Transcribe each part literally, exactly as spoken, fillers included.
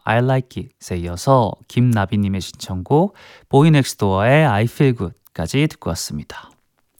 I Like It에 이어서 김나비님의 신청곡 보이넥스도어의 I Feel Good까지 듣고 왔습니다.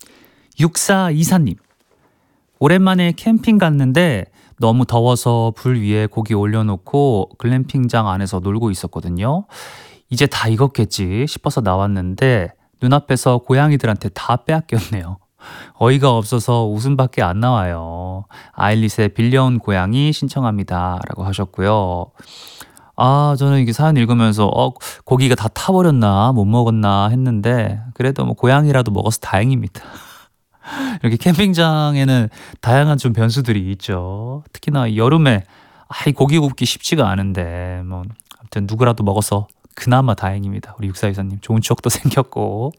육사이사님, 오랜만에 캠핑 갔는데 너무 더워서 불 위에 고기 올려놓고 글램핑장 안에서 놀고 있었거든요. 이제 다 익었겠지 싶어서 나왔는데 눈앞에서 고양이들한테 다 빼앗겼네요. 어이가 없어서 웃음밖에 안 나와요. 아일릿의 빌려온 고양이 신청합니다 라고 하셨고요. 아, 저는 이게 사연 읽으면서 어, 고기가 다 타버렸나 못 먹었나 했는데 그래도 뭐 고양이라도 먹어서 다행입니다. 이렇게 캠핑장에는 다양한 좀 변수들이 있죠. 특히나 여름에 아, 이 고기 굽기 쉽지가 않은데 뭐 아무튼 누구라도 먹어서 그나마 다행입니다. 우리 육사이사님 좋은 추억도 생겼고.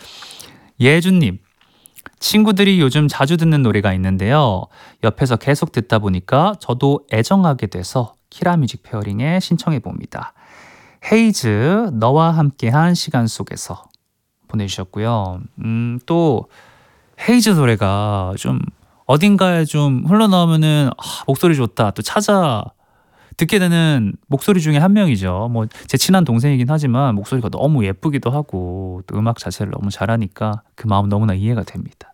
예준님, 친구들이 요즘 자주 듣는 노래가 있는데요. 옆에서 계속 듣다 보니까 저도 애정하게 돼서 키라뮤직 페어링에 신청해 봅니다. 헤이즈, 너와 함께한 시간 속에서 보내주셨고요. 음, 또 헤이즈 노래가 좀 어딘가에 좀 흘러나오면은 아, 목소리 좋다 또 찾아 듣게 되는 목소리 중에 한 명이죠. 뭐 제 친한 동생이긴 하지만 목소리가 너무 예쁘기도 하고 또 음악 자체를 너무 잘하니까 그 마음 너무나 이해가 됩니다.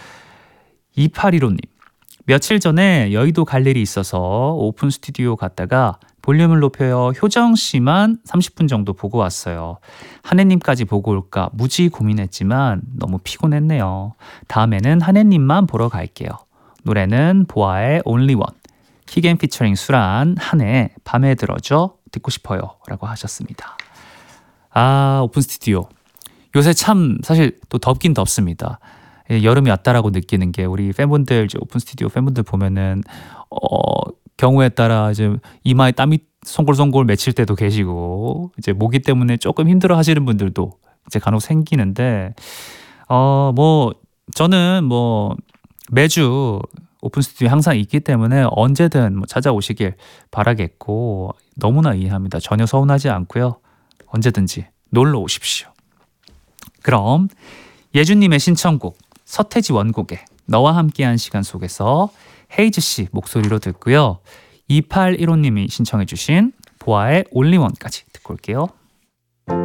이팔일오님, 며칠 전에 여의도 갈 일이 있어서 오픈 스튜디오 갔다가 볼륨을 높여요 효정 씨만 삼십 분 정도 보고 왔어요. 한혜님까지 보고 올까 무지 고민했지만 너무 피곤했네요. 다음에는 한혜님만 보러 갈게요. 노래는 보아의 Only One, 키겐 피처링 수란, 한혜, 밤에 들어줘 듣고 싶어요 라고 하셨습니다. 아, 오픈 스튜디오 요새 참 사실 또 덥긴 덥습니다. 여름이 왔다라고 느끼는 게 우리 팬분들, 이제 오픈 스튜디오 팬분들 보면은 어, 경우에 따라 이제 이마에 땀이 송골송골 맺힐 때도 계시고 이제 모기 때문에 조금 힘들어 하시는 분들도 이제 간혹 생기는데 어, 뭐 저는 뭐 매주 오픈 스튜디오 항상 있기 때문에 언제든 뭐 찾아오시길 바라겠고 너무나 이해합니다. 전혀 서운하지 않고요. 언제든지 놀러 오십시오. 그럼 예준님의 신청곡 서태지 원곡의 너와 함께한 시간 속에서 헤이즈 씨 목소리로 듣고요. 이팔일오님이 신청해 주신 보아의 올리원까지 듣고 올게요.